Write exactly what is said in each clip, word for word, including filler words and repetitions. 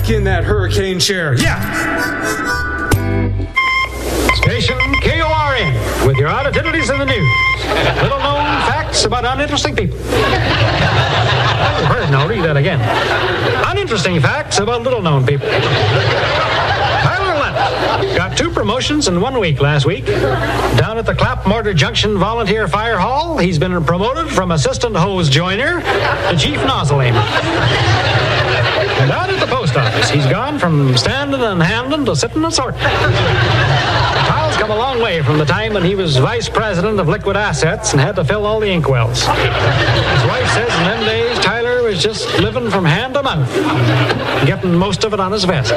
back in that hurricane chair. Yeah. Station K O R N with your oddities in the news. Little known facts about uninteresting people. Heard, now read that again. Uninteresting facts about little known people. Tyler Lent got two promotions in one week last week. Down at the Clap Mortar Junction Volunteer Fire Hall, he's been promoted from assistant hose joiner to chief nozzle aimer. And out at the post office, he's gone from standing and handing to sitting and sorting. Kyle's come a long way from the time when he was vice president of liquid assets and had to fill all the inkwells. His wife says in them days, Tyler was just living from hand to mouth, getting most of it on his vest.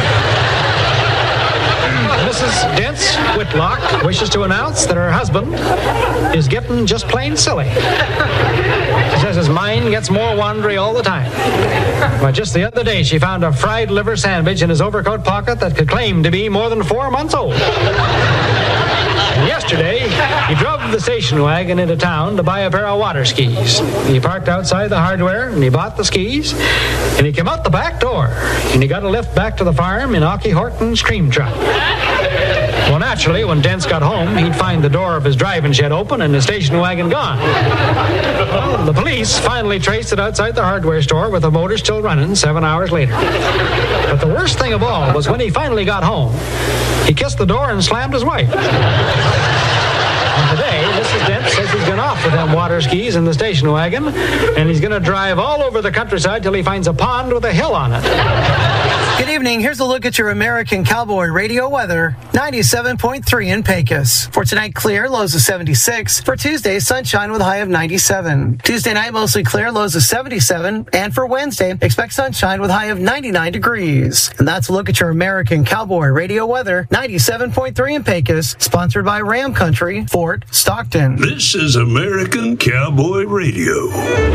Missus Dents Whitlock wishes to announce that her husband is getting just plain silly. She says his mind gets more wandery all the time. But just the other day, she found a fried liver sandwich in his overcoat pocket that could claim to be more than four months old. And yesterday, he drove the station wagon into town to buy a pair of water skis. He parked outside the hardware, and he bought the skis, and he came out the back door, and he got a lift back to the farm in Aukie Horton's cream truck. Well, naturally, when Dents got home, he'd find the door of his driving shed open and the station wagon gone. Well, the police finally traced it outside the hardware store with the motor still running seven hours later. But the worst thing of all was when he finally got home, he kissed the door and slammed his wife. And today, Missus Dent says he's gone off with them water skis in the station wagon, and he's going to drive all over the countryside till he finds a pond with a hill on it. Good evening. Here's a look at your American Cowboy radio weather. ninety-seven point three in Pecos. For tonight, clear, lows of seventy-six. For Tuesday, sunshine with a high of ninety-seven. Tuesday night, mostly clear, lows of seventy-seven. And for Wednesday, expect sunshine with a high of ninety-nine degrees. And that's a look at your American Cowboy radio weather. ninety-seven point three in Pecos. Sponsored by Ram Country, Fort Stockton. This is American Cowboy Radio.